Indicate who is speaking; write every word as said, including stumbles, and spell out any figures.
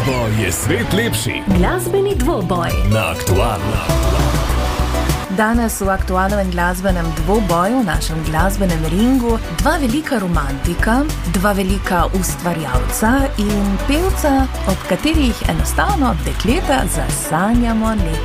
Speaker 1: glasbo je svet lepši.
Speaker 2: Glasbeni dvoboj
Speaker 1: Na Aktualno.
Speaker 3: Danes v aktualnem glasbenem dvoboju, v našem glasbenem ringu, dva velika romantika, dva velika ustvarjalca in pevca, ob katerih enostavno dekleta zasanjamo nekaj.